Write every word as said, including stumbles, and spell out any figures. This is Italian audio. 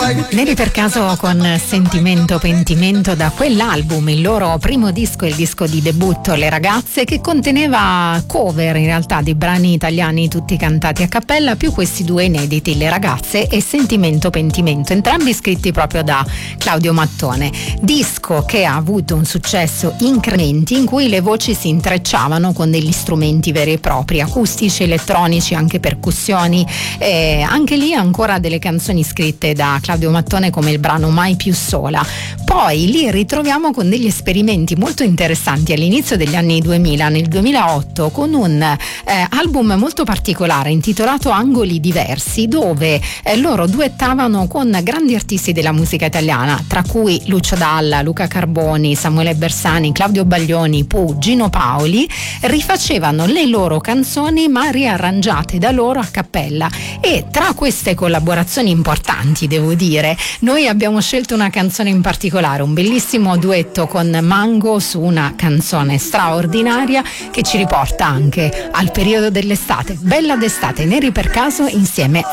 Neri per caso con Sentimento Pentimento, da quell'album, il loro primo disco, il disco di debutto Le Ragazze, che conteneva cover in realtà di brani italiani tutti cantati a cappella, più questi due inediti, Le Ragazze e Sentimento Pentimento, entrambi scritti proprio da Claudio Mattone. Disco che ha avuto un successo incrementi, in cui le voci si intrecciavano con degli strumenti veri e propri, acustici, elettronici, anche percussioni, e anche lì ancora delle canzoni scritte da Claudio Mattone come il brano Mai più sola. Poi li ritroviamo con degli esperimenti molto interessanti all'inizio degli anni duemila, nel duemilaotto, con un eh, album molto particolare intitolato Angoli Diversi, dove eh, loro duettavano con grandi artisti della musica italiana, tra cui Lucio Dalla, Luca Carboni, Samuele Bersani, Claudio Baglioni, Pooh, Gino Paoli. Rifacevano le loro canzoni ma riarrangiate da loro a cappella, e tra queste collaborazioni importanti, devo dire, noi abbiamo scelto una canzone in particolare, un bellissimo duetto con Mango su una canzone straordinaria che ci riporta anche al periodo dell'estate. Bella d'estate, Neri per caso insieme